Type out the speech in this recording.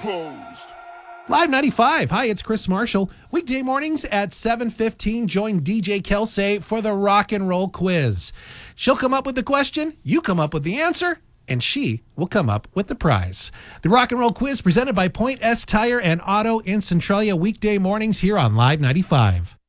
closed. Live 95. Hi, it's Chris Marshall. Weekday mornings at 7:15. Join DJ Kelsey for the rock and roll quiz. She'll come up with the question, you come up with the answer, and she will come up with the prize. The rock and roll quiz presented by Point S Tire and Auto in Centralia. Weekday mornings here on Live 95.